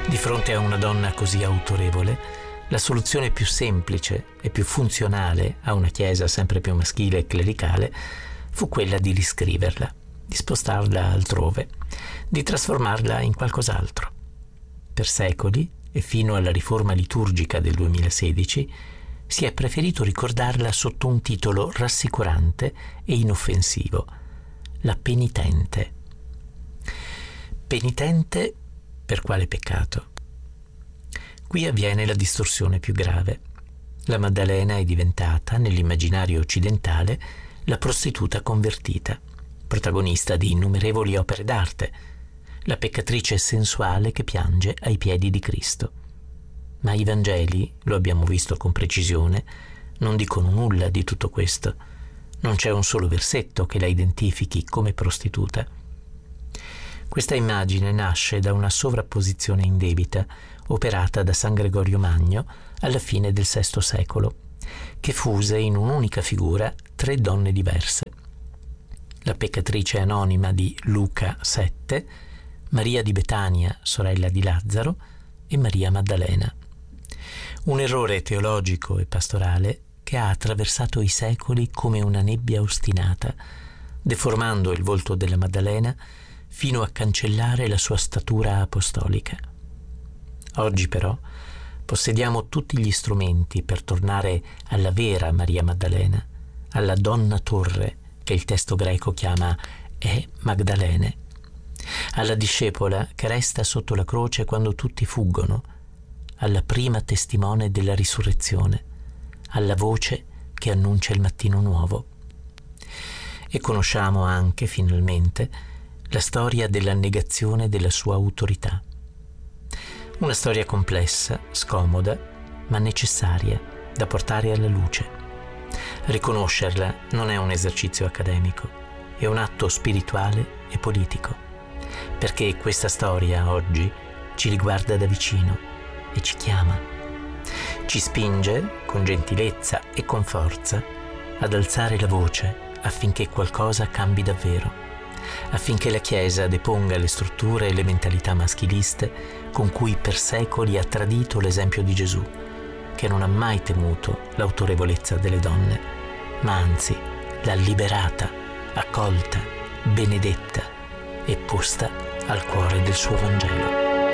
Di fronte a una donna così autorevole, la soluzione più semplice e più funzionale a una chiesa sempre più maschile e clericale fu quella di riscriverla, di spostarla altrove, di trasformarla in qualcos'altro. Per secoli, e fino alla riforma liturgica del 2016, si è preferito ricordarla sotto un titolo rassicurante e inoffensivo: la penitente. Penitente per quale peccato? Qui avviene la distorsione più grave. La Maddalena è diventata, nell'immaginario occidentale, la prostituta convertita, protagonista di innumerevoli opere d'arte, la peccatrice sensuale che piange ai piedi di Cristo. Ma i Vangeli, lo abbiamo visto con precisione, non dicono nulla di tutto questo. Non c'è un solo versetto che la identifichi come prostituta. Questa immagine nasce da una sovrapposizione indebita operata da San Gregorio Magno alla fine del VI secolo, che fuse in un'unica figura 3 donne diverse: la peccatrice anonima di Luca 7, Maria di Betania, sorella di Lazzaro, e Maria Maddalena. Un errore teologico e pastorale che ha attraversato i secoli come una nebbia ostinata, deformando il volto della Maddalena fino a cancellare la sua statura apostolica. Oggi però possediamo tutti gli strumenti per tornare alla vera Maria Maddalena, alla donna torre che il testo greco chiama Magdalene, alla discepola che resta sotto la croce quando tutti fuggono, alla prima testimone della risurrezione, alla voce che annuncia il mattino nuovo. E conosciamo anche, finalmente, la storia della negazione della sua autorità. Una storia complessa, scomoda, ma necessaria da portare alla luce. Riconoscerla non è un esercizio accademico, è un atto spirituale e politico, perché questa storia oggi ci riguarda da vicino e ci chiama. Ci spinge, con gentilezza e con forza, ad alzare la voce affinché qualcosa cambi davvero, affinché la Chiesa deponga le strutture e le mentalità maschiliste con cui per secoli ha tradito l'esempio di Gesù, che non ha mai temuto l'autorevolezza delle donne, ma anzi l'ha liberata, accolta, benedetta e posta al cuore del suo Vangelo.